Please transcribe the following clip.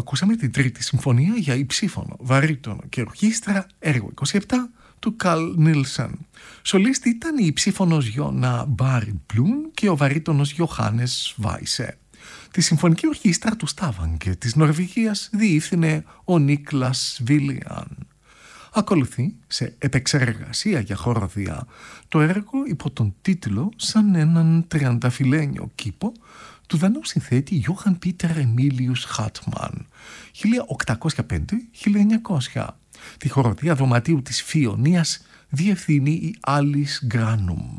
Ακούσαμε την τρίτη συμφωνία για υψίφωνο, βαρύτονο και ορχήστρα, έργο 27 του Καλ Νίλσεν. Σολίστη ήταν η υψίφωνος Γιώνα Μπάρι Πλούν και ο βαρύτονος Γιωχάνες Βάισε. Τη συμφωνική ορχήστρα του Στάβανκε της Νορβηγίας διεύθυνε ο Νίκλας Βίλιαν. Ακολουθεί σε επεξεργασία για χοροδία το έργο υπό τον τίτλο «Σαν έναν τριανταφυλλένιο κήπο» του δανού συνθέτη Γιώχαν Πίτερ Εμίλιους Χάτμαν 1805-1900. Τη χοροδία δωματίου της Φιωνίας διευθύνει η Άλις Γκράνουμ.